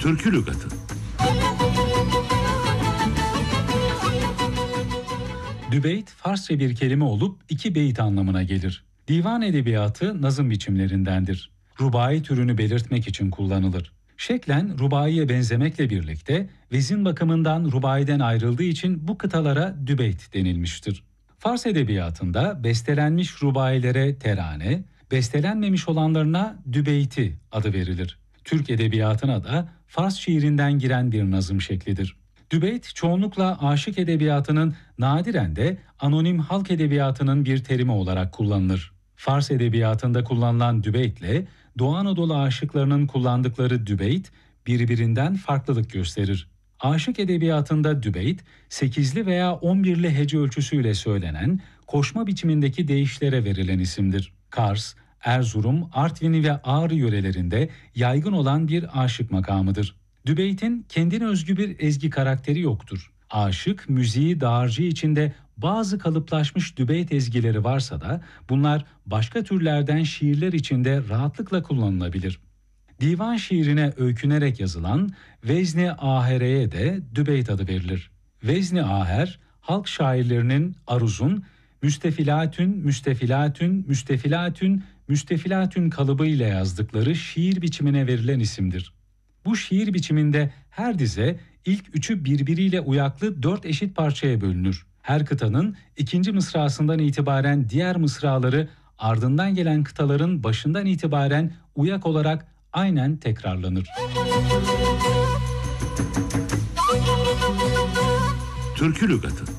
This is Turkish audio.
Türkü Lügatı. Dübeyt, Farsça bir kelime olup iki beyit anlamına gelir. Divan edebiyatı nazım biçimlerindendir. Rubai türünü belirtmek için kullanılır. Şeklen rubaiye benzemekle birlikte vezin bakımından rubaiden ayrıldığı için bu kıtalara dübeyt denilmiştir. Fars edebiyatında bestelenmiş rubailere terane, bestelenmemiş olanlarına dübeyti adı verilir. Türk edebiyatına da Fars şiirinden giren bir nazım şeklidir. Dübeyt çoğunlukla aşık edebiyatının, nadiren de anonim halk edebiyatının bir terimi olarak kullanılır. Fars edebiyatında kullanılan dübeytle Doğu Anadolu aşıklarının kullandıkları dübeyt birbirinden farklılık gösterir. Aşık edebiyatında dübeyt, 8'li veya 11'li hece ölçüsüyle söylenen, koşma biçimindeki deyişlere verilen isimdir. Kars, Erzurum, Artvin ve Ağrı yörelerinde yaygın olan bir aşık makamıdır. Dübeyt'in kendine özgü bir ezgi karakteri yoktur. Aşık, müziği dağarcığı içinde bazı kalıplaşmış dübeyt ezgileri varsa da bunlar başka türlerden şiirler içinde rahatlıkla kullanılabilir. Divan şiirine öykünerek yazılan vezni ahereye de dübeyt adı verilir. Vezni aher, halk şairlerinin aruzun, müstefilatün kalıbıyla yazdıkları şiir biçimine verilen isimdir. Bu şiir biçiminde her dize ilk üçü birbiriyle uyaklı 4 eşit parçaya bölünür. Her kıtanın ikinci mısrasından itibaren diğer mısraları ardından gelen kıtaların başından itibaren uyak olarak aynen tekrarlanır. Türkü Lügatı.